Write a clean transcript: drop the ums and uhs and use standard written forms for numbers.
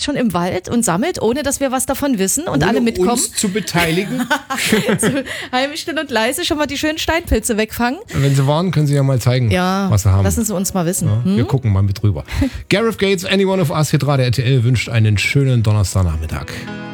schon im Wald und sammelt, ohne dass wir was davon wissen und alle mitkommen. Uns zu beteiligen. Heimlich still und leise schon mal die schönen Steinpilze wegfangen. Wenn Sie wollen, können Sie ja mal zeigen, was Sie haben. Lassen Sie uns mal wissen. Ja, wir gucken mal mit drüber. Gareth Gates, Any One of Us, hier gerade RTL, wünscht einen schönen Donnerstagnachmittag.